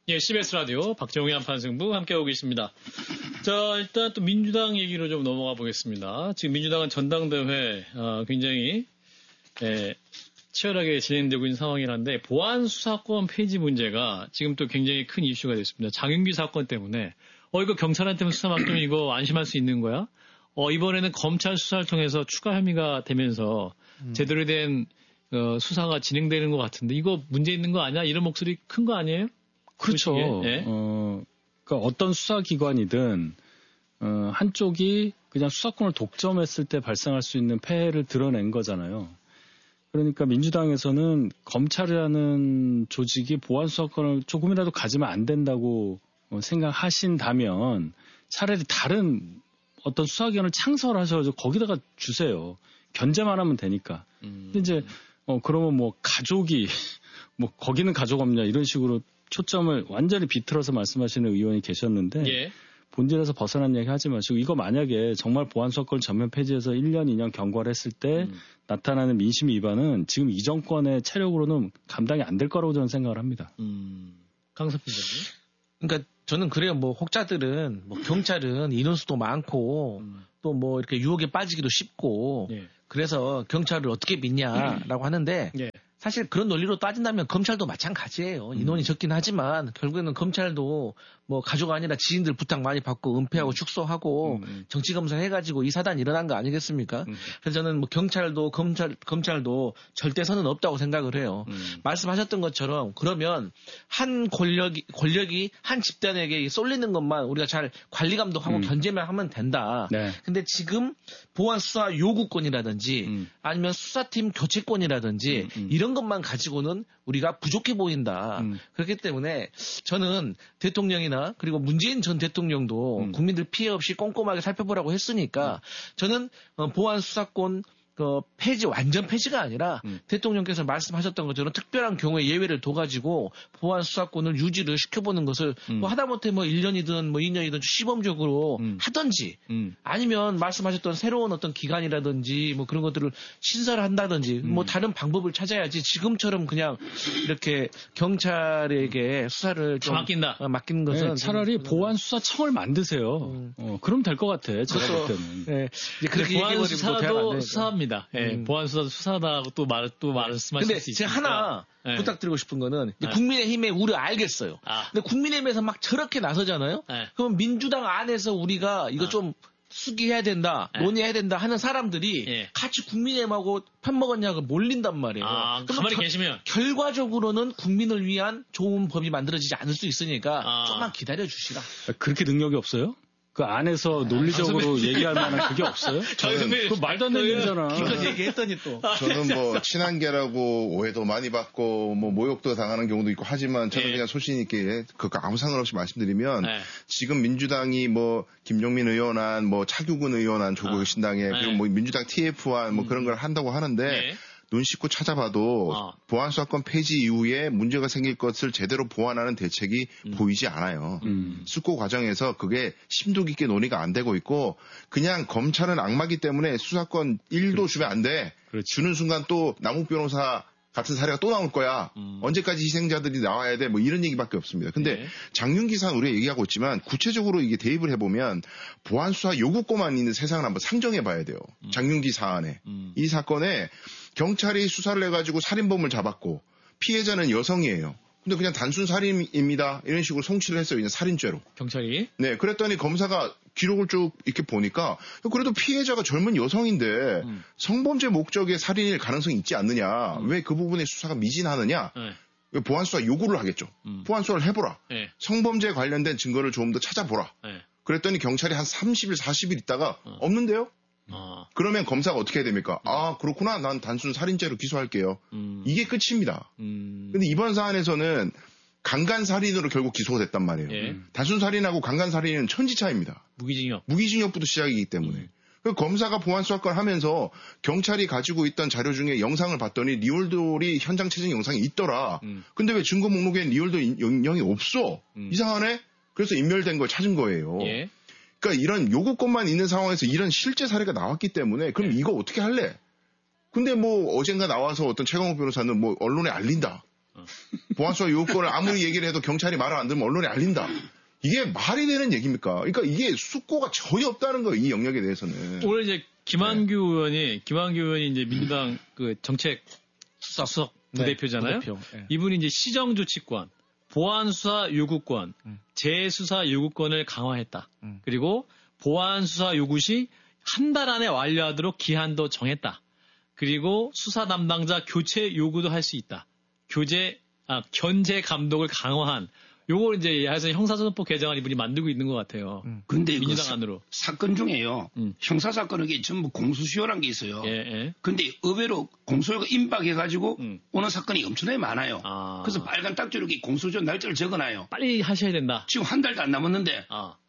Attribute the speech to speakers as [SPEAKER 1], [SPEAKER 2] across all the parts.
[SPEAKER 1] 예, CBS 라디오 박정우의 한판승부 함께하고 계십니다. 자, 일단 또 민주당 얘기로 좀 넘어가 보겠습니다. 지금 민주당은 전당대회 굉장히 치열하게 진행되고 있는 상황이란데 보안 수사권 폐지 문제가 지금 또 굉장히 큰 이슈가 됐습니다. 장윤기 사건 때문에 이거 경찰한테 수사 맡기면 이거 안심할 수 있는 거야? 이번에는 검찰 수사를 통해서 추가 혐의가 되면서 제대로 된 수사가 진행되는 것 같은데 이거 문제 있는 거 아니야? 이런 목소리 큰 거 아니에요?
[SPEAKER 2] 그렇죠.
[SPEAKER 1] 예?
[SPEAKER 2] 그러니까 어떤 수사기관이든 한쪽이 그냥 수사권을 독점했을 때 발생할 수 있는 폐해를 드러낸 거잖아요. 그러니까 민주당에서는 검찰이라는 조직이 보안 수사권을 조금이라도 가지면 안 된다고 생각하신다면 차라리 다른 어떤 수사기관을 창설하셔서 거기다가 주세요. 견제만 하면 되니까. 근데 이제 그러면 뭐 가족이 뭐 거기는 가족 없냐 이런 식으로 초점을 완전히 비틀어서 말씀하시는 의원이 계셨는데
[SPEAKER 1] 예.
[SPEAKER 2] 본질에서 벗어난 얘기 하지 마시고 이거 만약에 정말 보안 수사권을 전면 폐지해서 1년, 2년 경과를 했을 때 나타나는 민심 위반은 지금 이 정권의 체력으로는 감당이 안 될 거라고 저는 생각을 합니다.
[SPEAKER 1] 강석빈 의원님.
[SPEAKER 3] 그러니까 저는 그래요. 뭐 혹자들은 뭐 경찰은 인원수도 많고 또 뭐 이렇게 유혹에 빠지기도 쉽고
[SPEAKER 1] 예.
[SPEAKER 3] 그래서 경찰을 어떻게 믿냐라고 하는데
[SPEAKER 1] 예.
[SPEAKER 3] 사실 그런 논리로 따진다면 검찰도 마찬가지예요. 인원이 적긴 하지만 결국에는 검찰도 뭐 가족 아니라 지인들 부탁 많이 받고 은폐하고 축소하고 정치검사 해가지고 이 사단 일어난 거 아니겠습니까? 그래서 저는 뭐 경찰도 검찰도 절대선은 없다고 생각을 해요. 말씀하셨던 것처럼 그러면 한 권력이 한 집단에게 쏠리는 것만 우리가 잘 관리 감독하고 견제만 하면 된다.
[SPEAKER 2] 네.
[SPEAKER 3] 근데 지금 보안 수사 요구권이라든지 아니면 수사팀 교체권이라든지 이런 것만 가지고는 우리가 부족해 보인다. 그렇기 때문에 저는 대통령이나 그리고 문재인 전 대통령도 국민들 피해 없이 꼼꼼하게 살펴보라고 했으니까 저는 보안 수사권 폐지, 완전 폐지가 아니라 대통령께서 말씀하셨던 것처럼 특별한 경우에 예외를 둬가지고 보안 수사권을 유지를 시켜보는 것을 뭐 하다못해 뭐 1년이든 뭐 2년이든 시범적으로 하든지 아니면 말씀하셨던 새로운 어떤 기관이라든지 뭐 그런 것들을 신설한다든지 뭐 다른 방법을 찾아야지 지금처럼 그냥 이렇게 경찰에게 수사를 좀 맡기는 것은
[SPEAKER 2] 네, 차라리 보안 수사청을 만드세요. 그럼 될 것 같아. 제가 볼 때는.
[SPEAKER 3] 네. 이제 그렇게
[SPEAKER 1] 보안 수사도 수사합니다. 예, 보안 수사도 수사다고 또 말씀하실 수 있습니다.
[SPEAKER 3] 근데 제가 하나 부탁드리고 싶은 거는 국민의힘의 우려 알겠어요. 근데 국민의힘에서 막 저렇게 나서잖아요. 그럼 민주당 안에서 우리가 이거 좀 수기해야 된다, 논의해야 된다 하는 사람들이 같이 국민의힘하고 편먹었냐고 몰린단 말이에요.
[SPEAKER 1] 가만히 계시면
[SPEAKER 3] 결과적으로는 국민을 위한 좋은 법이 만들어지지 않을 수 있으니까 좀만 기다려 주시라.
[SPEAKER 2] 그렇게 능력이 없어요? 그 안에서 논리적으로 얘기할 만한 그게 없어요? 그 말도 안 되는 얘기잖아.
[SPEAKER 3] 기껏 얘기했더니 또.
[SPEAKER 4] 저는 뭐 친한계라고 오해도 많이 받고 뭐 모욕도 당하는 경우도 있고 하지만 저는 그냥 소신 있게 아무 상관없이 말씀드리면 지금 민주당이 뭐 김종민 의원안 뭐 차규근 의원안 조국신당에 그리고 뭐 민주당 TF안 뭐 그런 걸 한다고 하는데 눈 씻고 찾아봐도 보안수사권 폐지 이후에 문제가 생길 것을 제대로 보완하는 대책이 보이지 않아요. 숙고 과정에서 그게 심도 깊게 논의가 안 되고 있고 그냥 검찰은 악마기 때문에 수사권 1도 주면 안 돼. 주는 순간 또 남욱 변호사 같은 사례가 또 나올 거야. 언제까지 희생자들이 나와야 돼. 뭐 이런 얘기밖에 없습니다. 근데 장윤기 사안 우리가 얘기하고 있지만 구체적으로 이게 대입을 해보면 보안수사 요구권만 있는 세상을 한번 상정해봐야 돼요. 장윤기 사안에. 이 사건에 경찰이 수사를 해가지고 살인범을 잡았고 피해자는 여성이에요. 근데 그냥 단순 살인입니다. 이런 식으로 송치를 했어요. 그냥 살인죄로.
[SPEAKER 1] 경찰이?
[SPEAKER 4] 네. 그랬더니 검사가 기록을 쭉 이렇게 보니까 그래도 피해자가 젊은 여성인데 성범죄 목적의 살인일 가능성이 있지 않느냐. 왜 그 부분의 수사가 미진하느냐. 보안수사 요구를 하겠죠. 보안수사를 해보라. 성범죄에 관련된 증거를 조금 더 찾아보라. 그랬더니 경찰이 한 30일, 40일 있다가 없는데요? 그러면 검사가 어떻게 해야 됩니까? 그렇구나. 난 단순 살인죄로 기소할게요. 이게 끝입니다. 근데 이번 사안에서는 강간살인으로 결국 기소가 됐단 말이에요. 단순 살인하고 강간살인은 천지차이입니다. 무기징역부터 시작이기 때문에. 검사가 보안수사권을 하면서 경찰이 가지고 있던 자료 중에 영상을 봤더니 리얼돌이 현장 체증 영상이 있더라. 근데 왜 증거 목록엔 리얼돌 인형이 없어? 이상하네? 그래서 인멸된 걸 찾은 거예요. 그러니까 이런 요구권만 있는 상황에서 이런 실제 사례가 나왔기 때문에 그럼 이거 어떻게 할래? 근데 뭐 어젠가 나와서 어떤 최강욱 변호사는 뭐 언론에 알린다. 보안수사 요구권을 아무리 얘기를 해도 경찰이 말을 안 들으면 언론에 알린다. 이게 말이 되는 얘기입니까? 그러니까 이게 숙고가 전혀 없다는 거예요. 이 영역에 대해서는.
[SPEAKER 1] 오늘 이제 김한규 의원이 이제 민주당 그 정책 수석 부대표잖아요. 네. 이분이 이제 시정조치권, 보안수사 요구권, 재수사 요구권을 강화했다. 그리고 보안수사 요구 시 한 달 안에 완료하도록 기한도 정했다. 그리고 수사 담당자 교체 요구도 할 수 있다. 견제 감독을 강화한 요걸 이제 해서 형사소송법 개정안 이분이 만들고 있는 것 같아요.
[SPEAKER 5] 근데
[SPEAKER 1] 민주당 안으로.
[SPEAKER 5] 사건 중에요. 형사사건은 전부 공소시효란 게 있어요. 근데 의외로 공소시효가 임박해가지고 오는 사건이 엄청나게 많아요. 그래서 빨간 딱지로 공소시효 날짜를 적어놔요.
[SPEAKER 1] 빨리 하셔야 된다.
[SPEAKER 5] 지금 한 달도 안 남았는데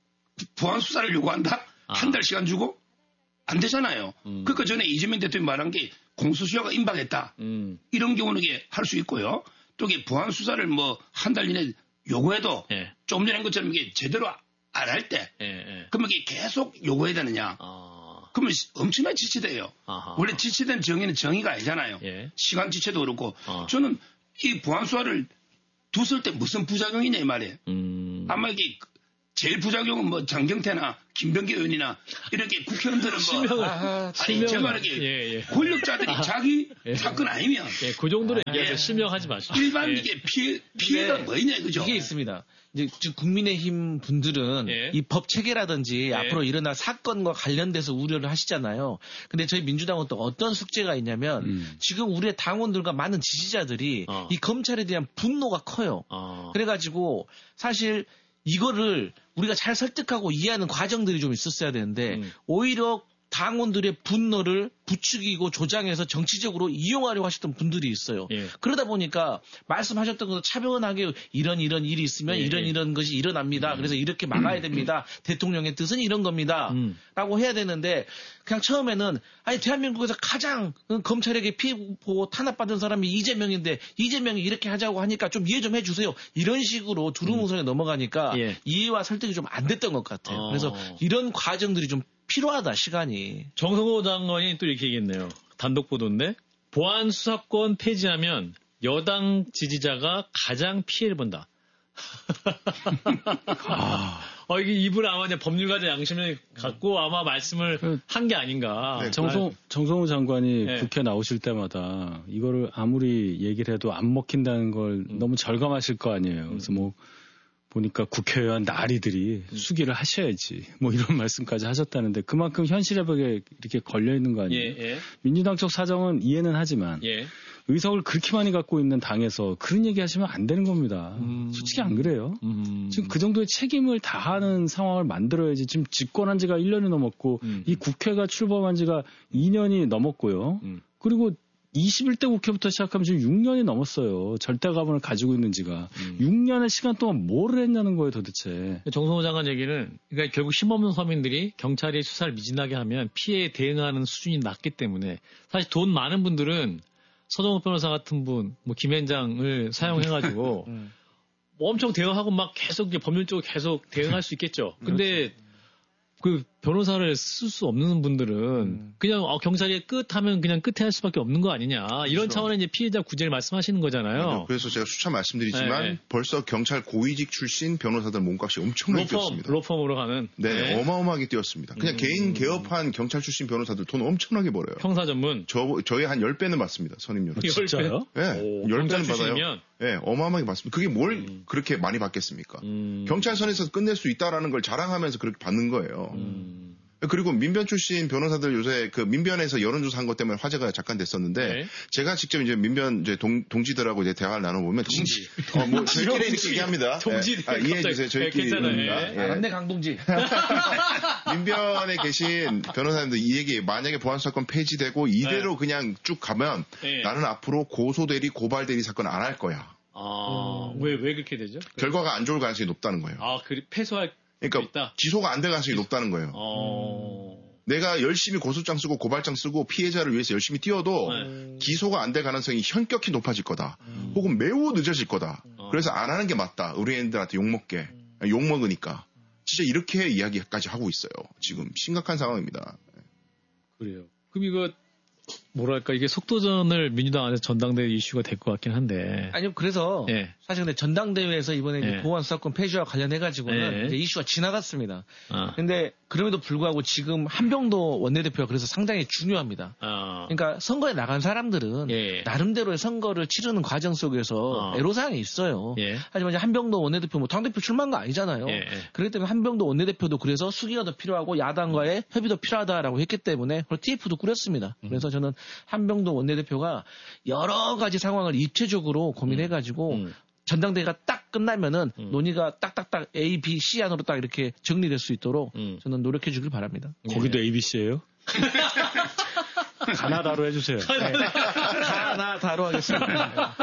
[SPEAKER 5] 보안수사를 요구한다? 한 달 시간 주고? 안 되잖아요. 그러니까 전에 이재명 대통령이 말한 게 공소시효가 임박했다. 이런 경우는 이게 할 수 있고요. 또 이게 보안수사를 뭐 한 달 이내 요구해도 좀 전에 한 것처럼 이게 제대로 안 할 때 그러면 이게 계속 요구해야 되느냐. 그러면 엄청나게 지체돼요. 원래 지체된 정의는 정의가 아니잖아요. 시간 지체도 그렇고 저는 이 보안수사를 두었을 때 무슨 부작용이냐 이 말이에요. 아마 이게 제일 부작용은 뭐 장경태나 김병기 의원이나 이렇게 국회의원들은 아니 제 말하기에 권력자들이 자기 사건 아니면
[SPEAKER 1] 그 정도로 얘기해서 실명하지 마시고
[SPEAKER 5] 일반 이게 피해가 뭐냐 그죠?
[SPEAKER 3] 이게 있습니다. 이제 국민의힘 분들은 이 법 체계라든지 앞으로 일어날 사건과 관련돼서 우려를 하시잖아요. 근데 저희 민주당은 또 어떤 숙제가 있냐면 지금 우리의 당원들과 많은 지지자들이 이 검찰에 대한 분노가 커요. 그래가지고 사실 이거를 우리가 잘 설득하고 이해하는 과정들이 좀 있었어야 되는데 오히려 당원들의 분노를 부추기고 조장해서 정치적으로 이용하려고 하셨던 분들이 있어요. 그러다 보니까 말씀하셨던 것도 차분하게 이런 일이 있으면 이런 것이 일어납니다. 그래서 이렇게 막아야 됩니다. 대통령의 뜻은 이런 겁니다. 라고 해야 되는데 그냥 처음에는 아니 대한민국에서 가장 검찰에게 피해 보고 탄압받은 사람이 이재명인데 이재명이 이렇게 하자고 하니까 좀 이해 좀 해주세요. 이런 식으로 두루뭉술에 넘어가니까 이해와 설득이 좀 안 됐던 것 같아요. 그래서 이런 과정들이 좀 필요하다 시간이.
[SPEAKER 1] 정성호 장관이 또 이렇게 얘기했네요. 단독 보도인데 보안 수사권 폐지하면 여당 지지자가 가장 피해를 본다. 이게 이분 아마 법률가의 양심을 갖고 아마 말씀을 한 게 아닌가.
[SPEAKER 2] 네, 정성호 장관이 국회 나오실 때마다 이거를 아무리 얘기를 해도 안 먹힌다는 걸 너무 절감하실 거 아니에요. 그래서 뭐 보니까 국회의원 나리들이 수기를 하셔야지 뭐 이런 말씀까지 하셨다는데 그만큼 현실의 벽에 이렇게 걸려 있는 거 아니에요? 민주당 쪽 사정은 이해는 하지만 의석을 그렇게 많이 갖고 있는 당에서 그런 얘기 하시면 안 되는 겁니다. 솔직히 안 그래요? 지금 그 정도의 책임을 다하는 상황을 만들어야지. 지금 집권한 지가 1년이 넘었고 이 국회가 출범한 지가 2년이 넘었고요. 그리고 21대 국회부터 시작하면 지금 6년이 넘었어요. 절대가분을 가지고 있는 지가. 6년의 시간 동안 뭘 했냐는 거예요, 도대체.
[SPEAKER 1] 정성호 장관 얘기는 그러니까 결국 힘없는 서민들이 경찰이 수사를 미진하게 하면 피해에 대응하는 수준이 낮기 때문에 사실 돈 많은 분들은 서동욱 변호사 같은 분, 뭐 김현장을 사용해가지고 뭐 엄청 대응하고 막 계속 법률적으로 계속 대응할 수 있겠죠. 근데 그 변호사를 쓸 수 없는 분들은 그냥 경찰이 끝하면 그냥 끝에 할 수밖에 없는 거 아니냐. 이런 차원의 이제 피해자 구제를 말씀하시는 거잖아요.
[SPEAKER 4] 그래서 제가 수차 말씀드리지만 벌써 경찰 고위직 출신 변호사들 몸값이 엄청나게 뛰었습니다.
[SPEAKER 1] 로펌으로 가는.
[SPEAKER 4] 네, 어마어마하게 뛰었습니다. 그냥 개인 개업한 경찰 출신 변호사들 돈 엄청나게 벌어요.
[SPEAKER 1] 형사 전문.
[SPEAKER 4] 저희 한 10배는 받습니다. 선임료로.
[SPEAKER 2] 진짜요?
[SPEAKER 4] 네, 10배는 받아요. 네, 어마어마하게 받습니다. 그게 뭘 그렇게 많이 받겠습니까? 경찰선에서 끝낼 수 있다라는 걸 자랑하면서 그렇게 받는 거예요. 그리고 민변 출신 변호사들 요새 그 민변에서 여론조사 한 것 때문에 화제가 잠깐 됐었는데 제가 직접 이제 민변 이제 동지들하고 이제 대화를 나눠보면 뭐 저희끼리 이렇게 얘기합니다.
[SPEAKER 1] 동지
[SPEAKER 4] 이해해주세요. 저희끼리입니다.
[SPEAKER 3] 알았네 강동지.
[SPEAKER 4] 민변에 계신 변호사님들 이 얘기 만약에 보안수사권 폐지되고 이대로 그냥 쭉 가면 나는 앞으로 고소대리 고발대리 사건 안 할 거야.
[SPEAKER 1] 왜 그렇게 되죠?
[SPEAKER 4] 결과가 안 좋을 가능성이 높다는 거예요.
[SPEAKER 1] 패소할
[SPEAKER 4] 그러니까
[SPEAKER 1] 있다?
[SPEAKER 4] 기소가 안 될 가능성이 높다는 거예요. 내가 열심히 고소장 쓰고 고발장 쓰고 피해자를 위해서 열심히 뛰어도 기소가 안 될 가능성이 현격히 높아질 거다. 혹은 매우 늦어질 거다. 그래서 안 하는 게 맞다. 의뢰인들한테 욕먹게. 욕먹으니까. 진짜 이렇게 이야기까지 하고 있어요. 지금 심각한 상황입니다.
[SPEAKER 1] 그래요. 그럼 이거 뭐랄까 이게 속도전을 민주당 안에서 전당대회 이슈가 될 것 같긴 한데.
[SPEAKER 3] 아니요, 그래서
[SPEAKER 1] 예.
[SPEAKER 3] 사실 근데 전당대회에서 이번에
[SPEAKER 1] 예.
[SPEAKER 3] 보안 수사권 폐지와 관련해 가지고는
[SPEAKER 1] 예.
[SPEAKER 3] 이제 이슈가 지나갔습니다. 근데 그럼에도 불구하고 지금 한병도 원내대표가 그래서 상당히 중요합니다. 그러니까 선거에 나간 사람들은
[SPEAKER 1] 예.
[SPEAKER 3] 나름대로의 선거를 치르는 과정 속에서 애로사항이 있어요.
[SPEAKER 1] 예.
[SPEAKER 3] 하지만 이제 한병도 원내대표 뭐 당대표 출마한 거 아니잖아요.
[SPEAKER 1] 예.
[SPEAKER 3] 그렇기 때문에 한병도 원내대표도 그래서 수기가 더 필요하고 야당과의 협의도 필요하다라고 했기 때문에 그걸 TF도 꾸렸습니다. 그래서 저는 한병도 원내대표가 여러 가지 상황을 입체적으로 고민해가지고 전당대회가 딱 끝나면은 논의가 딱딱딱 A, B, C 안으로 딱 이렇게 정리될 수 있도록 저는 노력해 주길 바랍니다.
[SPEAKER 2] 거기도 A, B, C예요? 가나다로 해주세요.
[SPEAKER 3] 네. 가나다로 하겠습니다.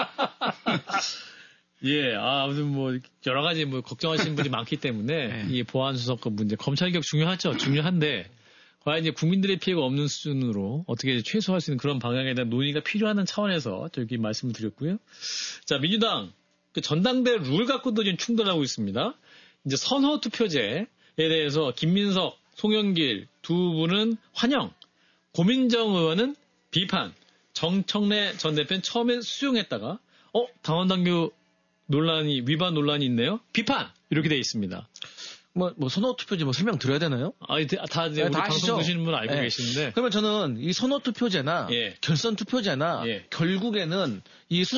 [SPEAKER 1] 예, 아무튼 뭐 여러 가지 뭐 걱정하시는 분이 많기 때문에 이 보안 수사권 문제, 검찰 개혁 중요하죠. 중요한데 과연 이제 국민들의 피해가 없는 수준으로 어떻게 최소화할 수 있는 그런 방향에 대한 논의가 필요한 차원에서 저기 말씀을 드렸고요. 자, 민주당 그 전당대 룰 갖고도 지금 충돌하고 있습니다. 이제 선호 투표제에 대해서 김민석, 송영길 두 분은 환영, 고민정 의원은 비판, 정청래 전 대표는 처음에 수용했다가 당원당규 논란이 위반 논란이 있네요. 비판 이렇게 돼 있습니다.
[SPEAKER 3] 뭐 선호 투표제 뭐 설명 드려야 되나요?
[SPEAKER 1] 다 이제 우리 방송 보시는 분 알고 계시는데.
[SPEAKER 3] 그러면 저는 이 선호 투표제나 결선 투표제나 결국에는 이